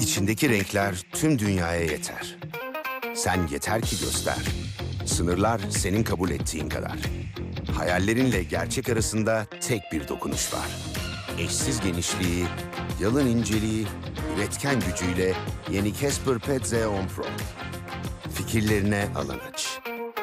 İçindeki renkler tüm dünyaya yeter. Sen yeter ki göster. Sınırlar senin kabul ettiğin kadar. Hayallerinle gerçek arasında tek bir dokunuş var. Eşsiz genişliği, yalın inceliği, üretken gücüyle yeni Casper Pet Z10 Pro. Fikirlerine alan aç.